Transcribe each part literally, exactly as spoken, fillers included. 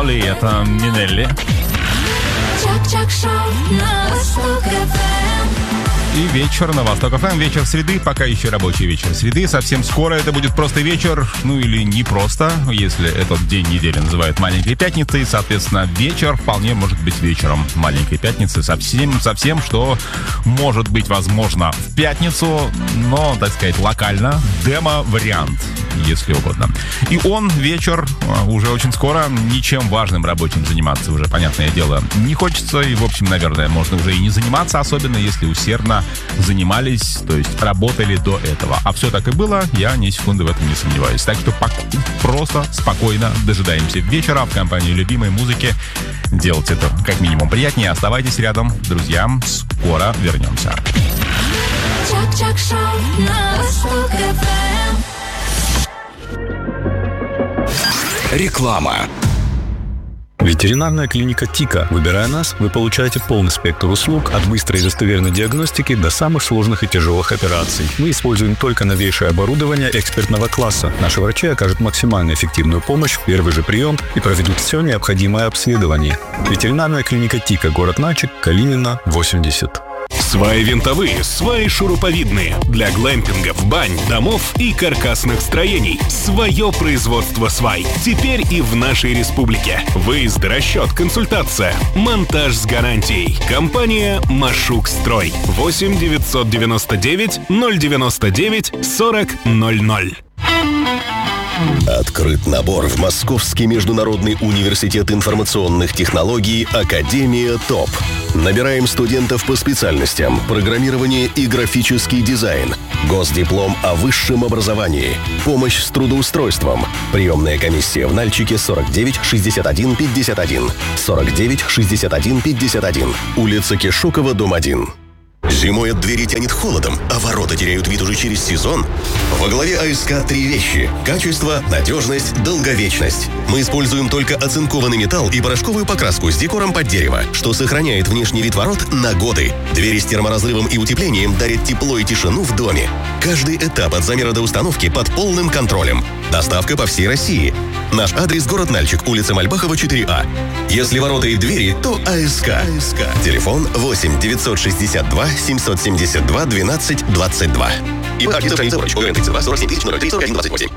Холли, это Минелли. И вечер на Восток ФМ, вечер среды, пока еще рабочий вечер среды. Совсем скоро это будет просто вечер, ну или не просто, если этот день недели называют маленькой пятницей. Соответственно, вечер вполне может быть вечером маленькой пятницы со всем, со всем, что может быть возможно в пятницу, но, так сказать, локально, демо-вариант, если угодно. И он, вечер, уже очень скоро, ничем важным рабочим заниматься уже, понятное дело, не хочется. И, в общем, наверное, можно уже и не заниматься, особенно если усердно занимались, то есть работали до этого. А все так и было, я ни секунды в этом не сомневаюсь. Так что пок- просто спокойно дожидаемся вечера в компании любимой музыки. Делать это как минимум приятнее. Оставайтесь рядом, друзья. Скоро вернемся. Реклама. Ветеринарная клиника Тика. Выбирая нас, вы получаете полный спектр услуг от быстрой и достоверной диагностики до самых сложных и тяжелых операций. Мы используем только новейшее оборудование экспертного класса. Наши врачи окажут максимально эффективную помощь в первый же прием и проведут все необходимое обследование. Ветеринарная клиника Тика, город Нальчик, Калинина, восемьдесят. Сваи винтовые, сваи шуруповидные. Для глэмпингов, бань, домов и каркасных строений. Свое производство свай. Теперь и в нашей республике. Выезд, расчет, консультация. Монтаж с гарантией. Компания «Машук Строй». восемь девятьсот девяносто девять ноль девяносто девять сорок ноль ноль. Открыт набор в Московский международный университет информационных технологий «Академия ТОП». Набираем студентов по специальностям программирование и графический дизайн, госдиплом о высшем образовании, помощь с трудоустройством. Приемная комиссия в Нальчике сорок девять шестьдесят один пятьдесят один, сорок девять шестьдесят один пятьдесят один, улица Кишокова, дом один. Зимой от двери тянет холодом, а ворота теряют вид уже через сезон? Во главе АСК три вещи – качество, надежность, долговечность. Мы используем только оцинкованный металл и порошковую покраску с декором под дерево, что сохраняет внешний вид ворот на годы. Двери с терморазрывом и утеплением дарят тепло и тишину в доме. Каждый этап от замера до установки под полным контролем. Доставка по всей России. Наш адрес – город Нальчик, улица Мальбахова, четыре А. Если ворота и двери, то АСК. АСК. Телефон восемь девятьсот шестьдесят два семьсот семьдесят два двенадцать двадцать два. И архитектор страница врач. ОГРН тридцать два сорок семь тысяч ноль три сорок один двадцать восемь.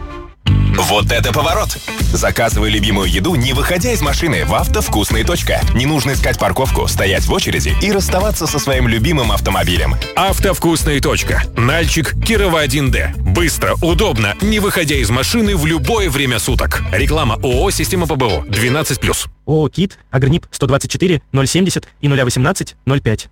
Вот это поворот! Заказывай любимую еду, не выходя из машины, в «Автовкусная точка». Не нужно искать парковку, стоять в очереди и расставаться со своим любимым автомобилем. «Автовкусная точка». Нальчик, Кирова, один Д. Быстро, удобно, не выходя из машины в любое время суток. Реклама ООО «Система ПБО» двенадцать плюс. ООО «КИТ», Агрнип сто двадцать четыре ноль семьдесят и ноль восемнадцать ноль пять.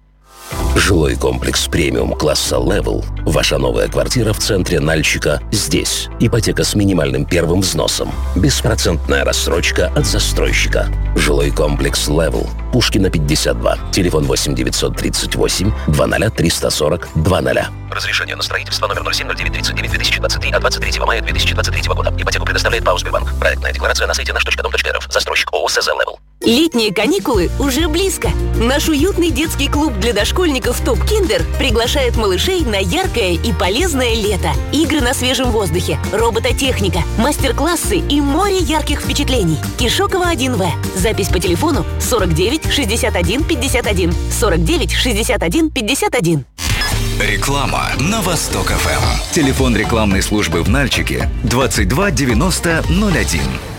Жилой комплекс премиум класса Level. Ваша новая квартира в центре Нальчика здесь. Ипотека с минимальным первым взносом. Беспроцентная рассрочка от застройщика. Жилой комплекс Level. Пушкина, пятьдесят два. Телефон восемь девятьсот тридцать восемь двадцать триста сорок двадцать. Разрешение на строительство номер ноль семь ноль девять тридцать девять две тысячи двадцать три от двадцать третьего мая две тысячи двадцать третьего года. Ипотеку предоставляет ПАО «Сбербанк». Проектная декларация на сайте наш точка дом точка эр эф. Застройщик ООО «СЗ Level». Летние каникулы уже близко. Наш уютный детский клуб для дошкольников «Топ Киндер» приглашает малышей на яркое и полезное лето. Игры на свежем воздухе, робототехника, мастер-классы и море ярких впечатлений. Кишокова, один В. Запись по телефону сорок девять шестьдесят один пятьдесят один. сорок девять шестьдесят один пятьдесят один. Реклама на Восток ФМ. Телефон рекламной службы в Нальчике двадцать два девяносто ноль один.